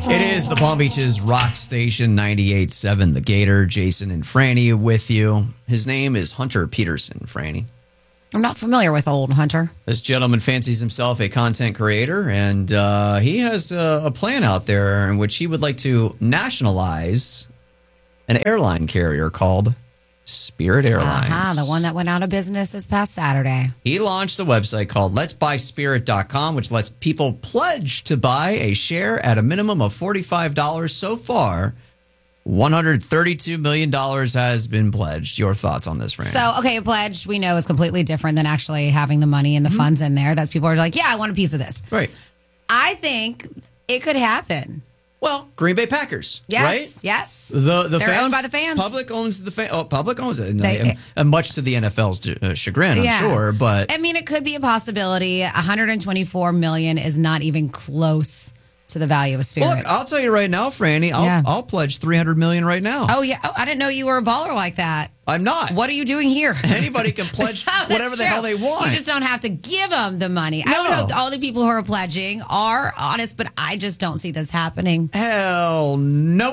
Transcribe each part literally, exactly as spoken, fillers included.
It is the Palm Beaches Rock Station ninety-eight point seven, The Gator. Jason and Franny with you. His name is Hunter Peterson, Franny. I'm not familiar with old Hunter. This gentleman fancies himself a content creator, and uh, he has a, a plan out there in which he would like to nationalize an airline carrier called Spirit Airlines. Uh-huh, the one that went out of business this past Saturday. He launched a website called Let's Buy Spirit dot com, which lets people pledge to buy a share at a minimum of forty-five dollars. So far, one hundred thirty-two million dollars has been pledged. Your thoughts on this, Fran? So, okay, a pledge we know is completely different than actually having the money and the mm-hmm. funds in there. That's people are like, yeah, I want a piece of this. Right. I think it could happen. Well, Green Bay Packers, yes, right? Yes, The the They're fans, owned by the fans. Public owns the fan. Oh, public owns it, They, and, and much to the N F L's uh, chagrin, I'm yeah. sure. But I mean, it could be a possibility. one hundred twenty-four million dollars is not even close to the value of a Spirit. Look, I'll tell you right now, Franny, I'll, yeah. I'll pledge three hundred million dollars right now. Oh yeah, oh, I didn't know you were a baller like that. I'm not. What are you doing here? Anybody can pledge oh, whatever the true. hell they want. You just don't have to give them the money. No. I would hope all the people who are pledging are honest, but I just don't see this happening. Hell nope.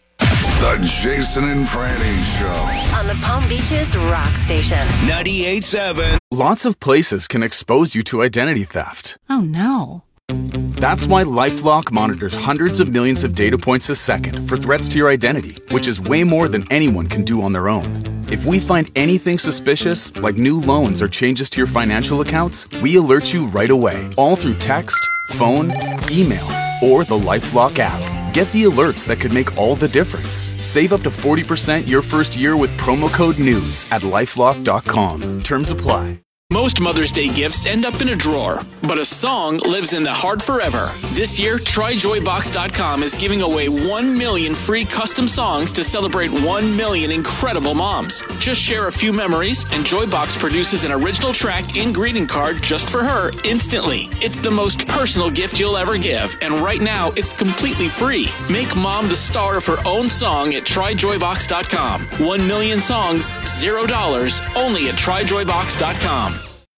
The Jason and Franny Show on the Palm Beaches Rock Station ninety-eight point seven. Lots of places can expose you to identity theft. Oh no. That's why LifeLock monitors hundreds of millions of data points a second for threats to your identity, which is way more than anyone can do on their own. If we find anything suspicious, like new loans or changes to your financial accounts, we alert you right away, all through text, phone, email, or the LifeLock app. Get the alerts that could make all the difference. Save up to forty percent your first year with promo code NEWS at lifelock dot com. Terms apply. Most Mother's Day gifts end up in a drawer, but a song lives in the heart forever. This year, try joy box dot com is giving away one million free custom songs to celebrate one million incredible moms. Just share a few memories, and Joybox produces an original track and greeting card just for her instantly. It's the most personal gift you'll ever give, and right now, it's completely free. Make mom the star of her own song at try joy box dot com. One million songs, zero dollars, only at try joy box dot com.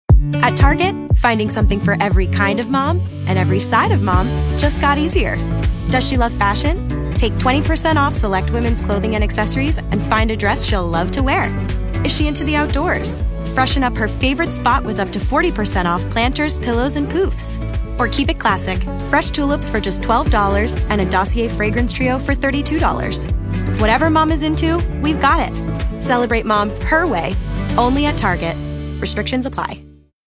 At Target, finding something for every kind of mom and every side of mom just got easier. Does she love fashion? Take twenty percent off select women's clothing and accessories and find a dress she'll love to wear. Is she into the outdoors? Freshen up her favorite spot with up to forty percent off planters, pillows, and poofs. Or keep it classic, fresh tulips for just twelve dollars and a Dossier fragrance trio for thirty-two dollars. Whatever mom is into, we've got it. Celebrate mom her way, only at Target. Restrictions apply.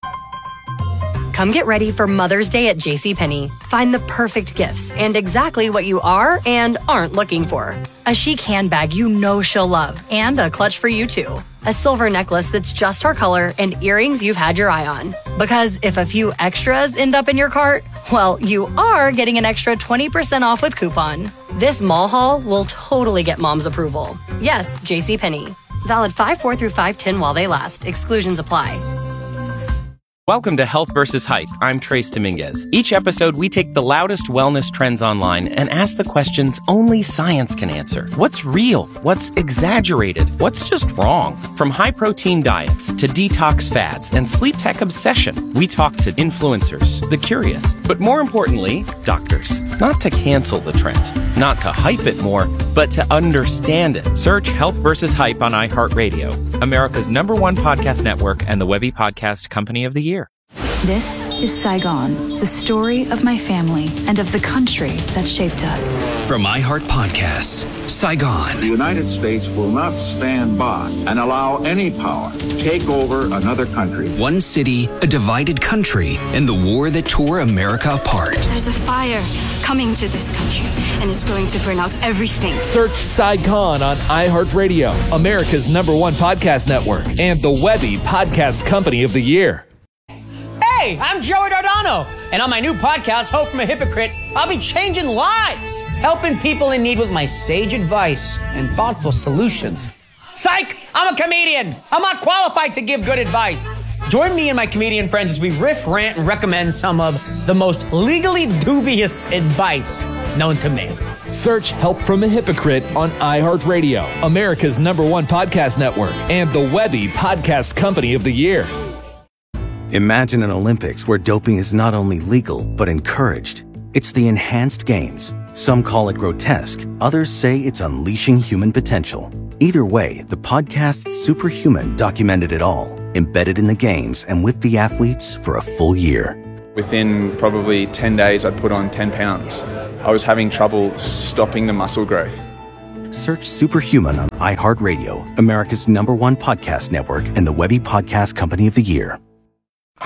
Come get ready for Mother's Day at JCPenney. Find the perfect gifts and exactly what you are and aren't looking for. A chic handbag you know she'll love and a clutch for you too. A silver necklace that's just her color and earrings you've had your eye on. Because if a few extras end up in your cart, well, you are getting an extra twenty percent off with coupon. This mall haul will totally get mom's approval. Yes, JCPenney. Valid five four through five ten while they last. Exclusions apply. Welcome to Health versus Hype. I'm Trace Dominguez. Each episode, we take the loudest wellness trends online and ask the questions only science can answer. What's real? What's exaggerated? What's just wrong? From high-protein diets to detox fads and sleep tech obsession, we talk to influencers, the curious, but more importantly, doctors. Not to cancel the trend, not to hype it more, but to understand it. Search Health versus Hype on iHeartRadio, America's number one podcast network and the Webby Podcast Company of the Year. This is Saigon, the story of my family and of the country that shaped us. From iHeart Podcasts, Saigon. The United States will not stand by and allow any power to take over another country. One city, a divided country, and the war that tore America apart. There's a fire coming to this country, and it's going to burn out everything. Search Saigon on iHeartRadio, America's number one podcast network, and the Webby Podcast Company of the Year. Hey, I'm Joey Dardano, and on my new podcast, Hope from a Hypocrite, I'll be changing lives, helping people in need with my sage advice and thoughtful solutions. Psych! I'm a comedian. I'm not qualified to give good advice. Join me and my comedian friends as we riff, rant, and recommend some of the most legally dubious advice known to man. Search Help from a Hypocrite on iHeartRadio, America's number one podcast network, and the Webby Podcast Company of the Year. Imagine an Olympics where doping is not only legal, but encouraged. It's the Enhanced Games, Some call it grotesque, others say it's unleashing human potential. Either way, the podcast Superhuman documented it all, embedded in the games and with the athletes for a full year. Within probably ten days, I'd put on ten pounds. I was having trouble stopping the muscle growth. Search Superhuman on iHeartRadio, America's number one podcast network and the Webby Podcast Company of the Year.